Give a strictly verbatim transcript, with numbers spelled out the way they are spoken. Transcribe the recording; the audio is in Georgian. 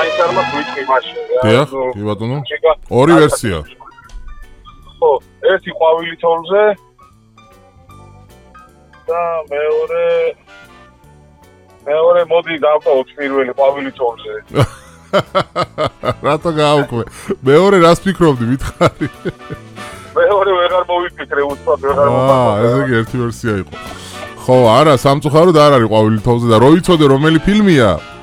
მაინც არ გვიჭი მაშინ. დიახ, კი ბატონო. ორი ვერსია. ხო, ერთი ყვავილი თოვლზე და მეორე მეორე მოდი დავყოთ პირველი ყვავილი თოვლზე. რატო გააუქმე? მეორე რას ფიქრობდი, მითხარი? მეორე ვეღარ მოვიფიქრე, უცბად ვეღარ მომაყვა. აა, ესე იგი ერთი ვერსია იყო. ხო, არა, სამწუხაროდ არ არის ყვავილი თოვლზე და რო იცოდე რომელი ფილმია?